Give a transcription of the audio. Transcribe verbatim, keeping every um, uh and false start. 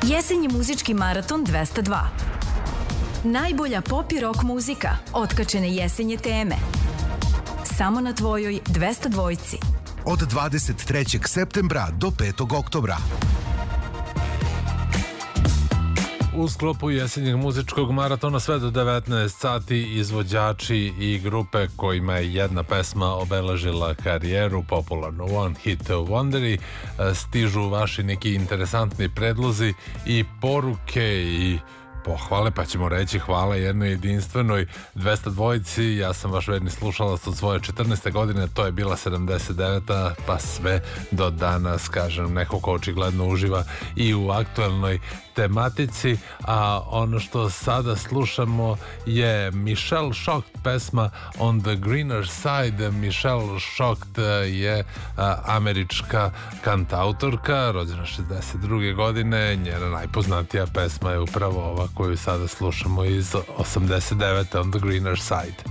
Jesenji muzički maraton dvesta dva. Najbolja pop i rock muzika, otkačene jesenje teme. Samo na tvojoj dvesta dvojci. Od dvadeset trećeg septembra do petog oktobra. U sklopu jesenjeg muzičkog maratona sve do devetnaest sati izvođači i grupe kojima je jedna pesma obeležila karijeru, popularno One Hit Wonderi, stižu vaši neki interesantni predlozi i poruke i pohvale, pa ćemo reći hvala jednoj jedinstvenoj dvesta dvojici. Ja sam vaš verni slušalac od svoje četrnaeste godine, to je bila sedamdeset deveta, pa sve do danas, kažem, neko ko očigledno uživa i u aktuelnoj tematici. A ono što sada slušamo je Michelle Shocked, pesma On the Greener Side. Michelle Shocked je a, američka kantautorka, rođena šezdeset druge godine. Njena najpoznatija pesma je upravo ova koju sada slušamo iz osamdeset devete On the Greener Side.